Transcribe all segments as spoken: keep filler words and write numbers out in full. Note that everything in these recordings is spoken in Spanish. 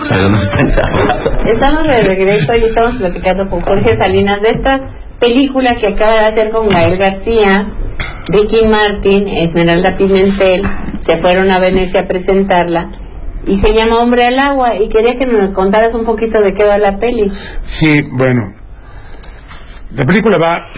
Pero no están grabados. Estamos de regreso y estamos platicando con Jorge Salinas de esta película que acaba de hacer con Gael García, Ricky Martin, Esmeralda Pimentel. Se fueron a Venecia a presentarla y se llama Hombre al Agua, y quería que nos contaras un poquito de qué va la peli. Sí, bueno, la película va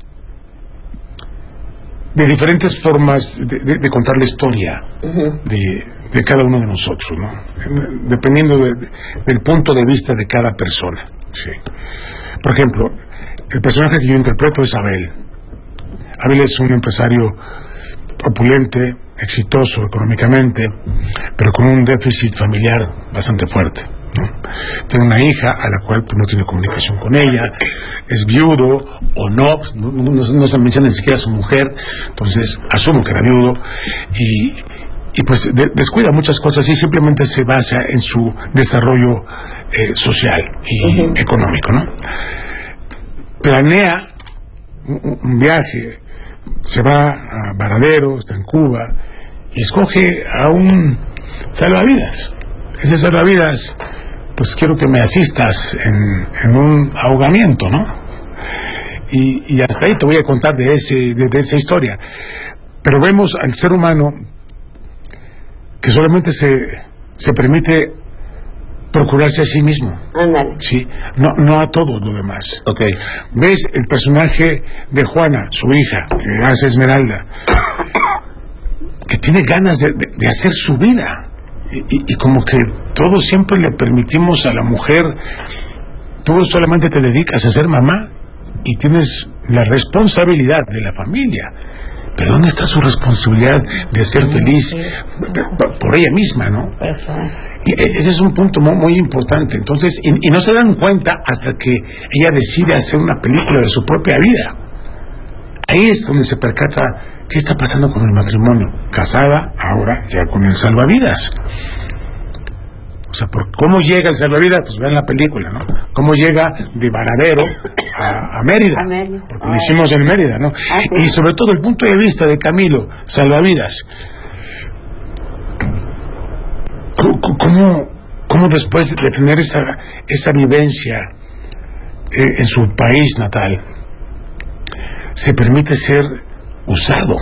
de diferentes formas de, de, de contar la historia uh-huh. de, de cada uno de nosotros, ¿no? Dependiendo de, de, del punto de vista de cada persona. Sí. Por ejemplo, el personaje que yo interpreto es Abel. Abel es un empresario opulente, exitoso económicamente, pero con un déficit familiar bastante fuerte, ¿no? Tiene una hija a la cual pues, no tiene comunicación con ella, es viudo o no, no, no, no se menciona ni siquiera a su mujer, entonces asumo que era viudo y, y pues de, descuida muchas cosas y simplemente se basa en su desarrollo eh, social y uh-huh. económico, ¿no? Planea un, un viaje, se va a Varadero, está en Cuba y escoge a un salvavidas. Ese salvavidas, pues quiero que me asistas en, en un ahogamiento, ¿no? Y, y hasta ahí te voy a contar de, ese, de, de esa historia. Pero vemos al ser humano que solamente se, se permite procurarse a sí mismo. Ándale. Sí, no, no a todos los demás. Okay. ¿Ves el personaje de Juana, su hija, que hace Esmeralda, que tiene ganas de, de, de hacer su vida? Y, y, y como que todos siempre le permitimos a la mujer, tú solamente te dedicas a ser mamá y tienes la responsabilidad de la familia. Pero ¿dónde está su responsabilidad de ser feliz por ella misma, no? Y ese es un punto muy, muy importante. Entonces, y, y no se dan cuenta hasta que ella decide hacer una película de su propia vida. Ahí es donde se percata qué está pasando con el matrimonio. Casada, ahora ya con el salvavidas. O sea, por cómo llega el salvavidas, pues vean la película, ¿no? Cómo llega de Varadero a, a Mérida, a Mérida. Porque lo hicimos en Mérida, ¿no? Ah, sí. Y sobre todo el punto de vista de Camilo, salvavidas. ¿Cómo, cómo después de tener esa, esa vivencia eh, en su país natal, se permite ser usado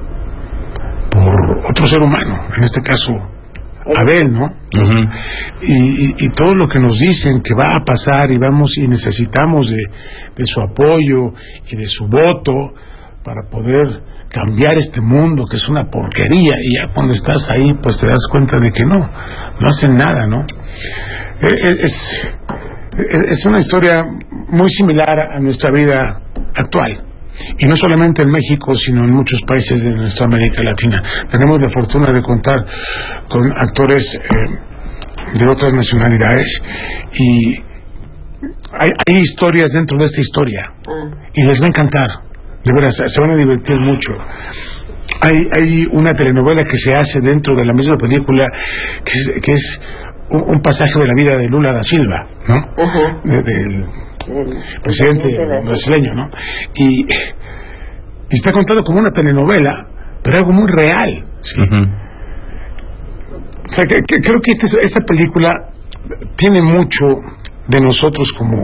por otro ser humano, en este caso Abel, ¿no? Uh-huh. Y, y, y todo lo que nos dicen que va a pasar y vamos y necesitamos de, de su apoyo y de su voto para poder cambiar este mundo que es una porquería, y ya cuando estás ahí pues te das cuenta de que no, no hacen nada, ¿no? Es, es, es una historia muy similar a nuestra vida actual. Y no solamente en México, sino en muchos países de nuestra América Latina. Tenemos la fortuna de contar con actores eh, de otras nacionalidades y hay, hay historias dentro de esta historia y les va a encantar, de veras, se van a divertir mucho. Hay, hay una telenovela que se hace dentro de la misma película que es, que es un, un pasaje de la vida de Lula da Silva, ¿no? Uh-huh. de, del el presidente brasileño, ¿no? Y, y está contado como una telenovela, pero algo muy real, ¿sí? Uh-huh. O sea, que, que, creo que este, esta película tiene mucho de nosotros como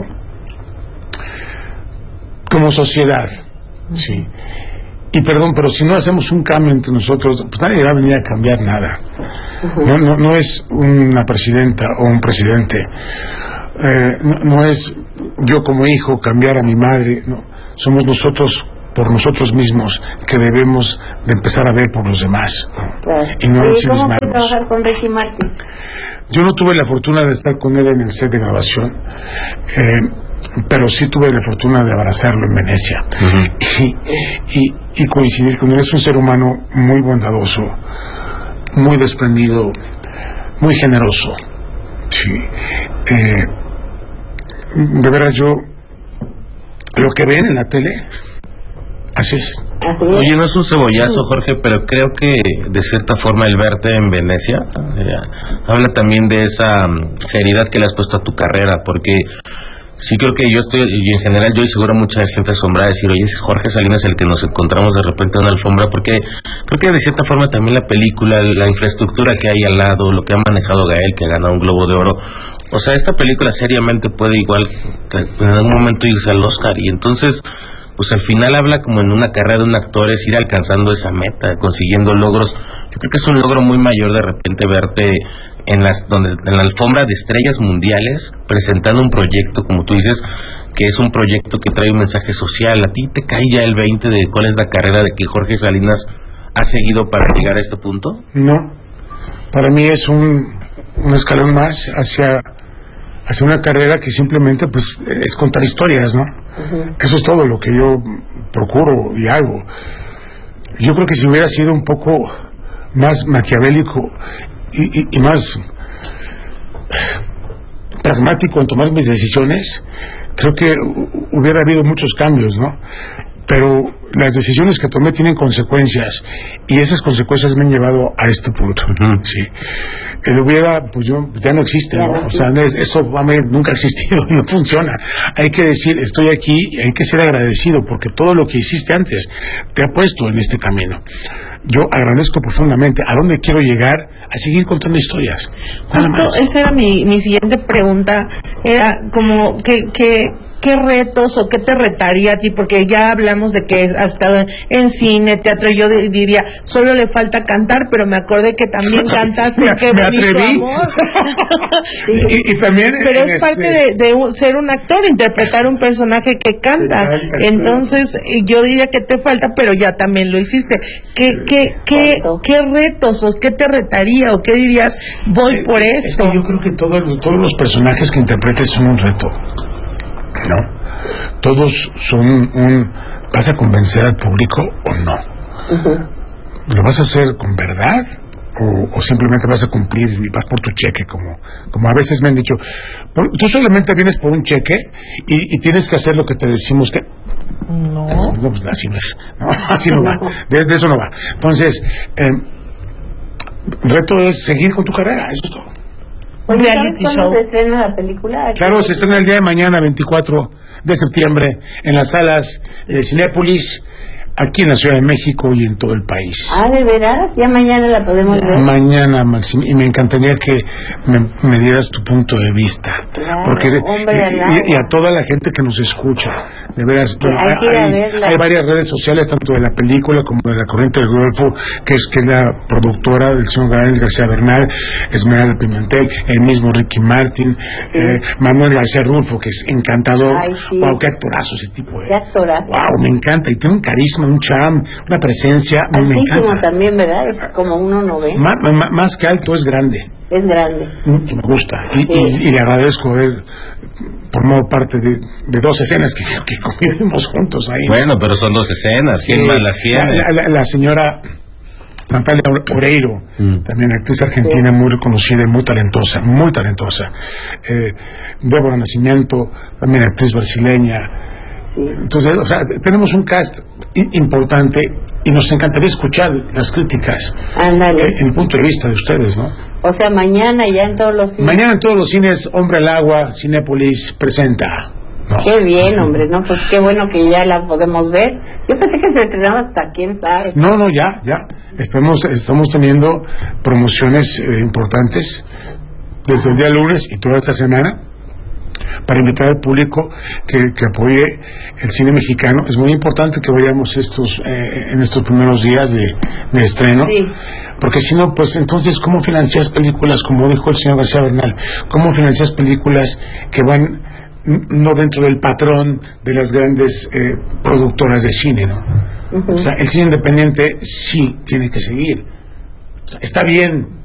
como sociedad, ¿sí? Y perdón, pero si no hacemos un cambio entre nosotros, pues nadie va a venir a cambiar nada. Uh-huh. No, no, no es una presidenta o un presidente, eh, no, no es yo como hijo cambiar a mi madre, no, somos nosotros por nosotros mismos que debemos de empezar a ver por los demás, ¿no? Claro. Y no ¿Y cómo fue trabajar con Ricky Martin? Yo no tuve la fortuna de estar con él en el set de grabación, eh, pero sí tuve la fortuna de abrazarlo en Venecia. Uh-huh. y, y, y coincidir con él. Es un ser humano muy bondadoso, muy desprendido, muy generoso, sí. eh, de veras, yo lo que ven en la tele, así es. Oye, no es un cebollazo, Jorge, pero creo que de cierta forma el verte en Venecia eh, habla también de esa um, seriedad que le has puesto a tu carrera, porque sí creo que yo estoy, y en general yo y seguro mucha gente asombrada de decir, oye, es Jorge Salinas el que nos encontramos de repente en una alfombra, porque creo que de cierta forma también la película, la infraestructura que hay al lado, lo que ha manejado Gael, que ha ganado un Globo de Oro, O sea, esta película seriamente puede igual en algún momento irse al Oscar, y entonces pues al final habla como en una carrera de un actor, es ir alcanzando esa meta, consiguiendo logros. Yo creo que es un logro muy mayor de repente verte en las donde en la alfombra de estrellas mundiales presentando un proyecto, como tú dices, que es un proyecto que trae un mensaje social. ¿A ti te cae ya el veinte de cuál es la carrera de que Jorge Salinas ha seguido para llegar a este punto? No, para mí es un, un escalón más hacia, hacia una carrera que simplemente pues es contar historias, ¿no? Uh-huh. Eso es todo lo que yo procuro y hago. Yo creo que si hubiera sido un poco más maquiavélico y, y, y más pragmático en tomar mis decisiones, creo que hubiera habido muchos cambios, ¿no? Pero las decisiones que tomé tienen consecuencias, y esas consecuencias me han llevado a este punto. Uh-huh. Sí. El hubiera, pues yo, ya no existe, ¿no? O sea, eso nunca ha existido, no funciona. Hay que decir, estoy aquí, y hay que ser agradecido, porque todo lo que hiciste antes te ha puesto en este camino. Yo agradezco profundamente. ¿A dónde quiero llegar? A seguir contando historias. Nada más. Justo esa era mi, mi siguiente pregunta. Era como que... que ¿qué retos o qué te retaría a ti? Porque ya hablamos de que has estado en, en cine, teatro, y yo de, diría, solo le falta cantar, pero me acordé que también cantaste me, que me bonito atreví. amor. Sí. y, y también pero es este... parte de, de un, ser un actor, interpretar un personaje que canta. Entonces, yo diría que te falta, pero ya también lo hiciste. ¿Qué, qué, qué, qué retos o qué te retaría o qué dirías, voy por eh, esto? Es que yo creo que todo, todos los personajes que interpretes son un reto. No, todos son un... ¿Vas a convencer al público o no? Uh-huh. ¿Lo vas a hacer con verdad? O, ¿O simplemente vas a cumplir y vas por tu cheque? Como, como a veces me han dicho, por, tú solamente vienes por un cheque y, y tienes que hacer lo que te decimos que... No. No, pues así no es. No, así no va. De, de eso no va. Entonces, eh, el reto es seguir con tu carrera, eso es todo. Oye, ¿sabes cuándo se estrena la película? Claro, se estrena el día de mañana, veinticuatro de septiembre, en las salas de Cinépolis, aquí en la Ciudad de México y en todo el país. Ah, ¿de veras? Ya mañana la podemos ver. Mañana, Maxim, y me encantaría que me, me dieras tu punto de vista. Claro, porque hombre, y, y, y a toda la gente que nos escucha, de veras, bueno, hay, que hay, hay varias redes sociales, tanto de la película como de la Corriente del Golfo, que es que es la productora del señor Gael García Bernal, Esmeralda Pimentel, el mismo Ricky Martin, sí. eh, Manuel García Rulfo, que es encantador. Ay, sí. Wow, qué actorazo ese tipo. Eh. Qué actorazo. Wow, me encanta, y tiene un carisma, un charm, una presencia, altísimo, me encanta. También, ¿verdad? Es como uno noventa. Má, má, más que alto, es grande. Es grande. Y me gusta, y, sí. y, y le agradezco haber formado parte de, de dos escenas que, que convivimos juntos ahí. Bueno, pero son dos escenas, ¿quién sí. más las tiene? La, la, la señora Natalia Oreiro, mm. también actriz argentina, sí. muy reconocida y muy talentosa, muy talentosa. Eh, Débora Nascimento, también actriz brasileña. Sí. Entonces, o sea, tenemos un cast importante y nos encantaría escuchar las críticas. Ándale. Eh, en el punto de vista de ustedes, ¿no? O sea, mañana ya en todos los cines. Mañana en todos los cines, Hombre al Agua, Cinépolis presenta. No. Qué bien, hombre, no, pues qué bueno que ya la podemos ver. Yo pensé que se estrenaba hasta quién sabe. No, no, ya, ya. Estamos, estamos teniendo promociones eh, importantes desde el día lunes y toda esta semana para invitar al público que, que apoye el cine mexicano. Es muy importante que vayamos estos eh, en estos primeros días de, de estreno. Sí. Porque si no, pues entonces, ¿cómo financias películas, como dijo el señor García Bernal? ¿Cómo financias películas que van no dentro del patrón de las grandes eh, productoras de cine, ¿no? Uh-huh. O sea, el cine independiente sí tiene que seguir. O sea, está bien